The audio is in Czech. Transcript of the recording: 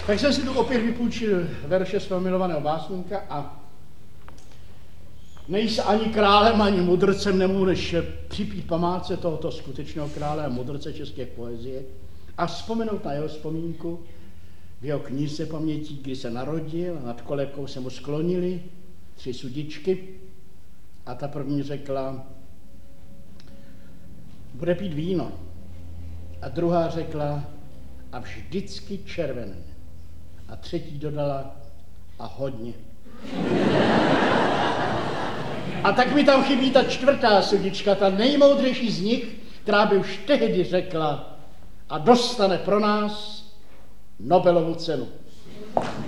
Tak jsem si tu opět vypůjčil verše svého milovaného básníka a nejsi ani králem, ani mudrcem, nemohu než připít památce tohoto skutečného krále a mudrce české poezie a vzpomenout na jeho vzpomínku v jeho knize pamětí, kdy se narodil a nad kolébkou se mu sklonili 3 sudičky a ta první řekla, bude pít víno. A druhá řekla, a vždycky červené. A třetí dodala, a hodně. A tak mi tam chybí ta 4. sudička, ta nejmoudřejší z nich, která by už tehdy řekla a dostane pro nás Nobelovu cenu.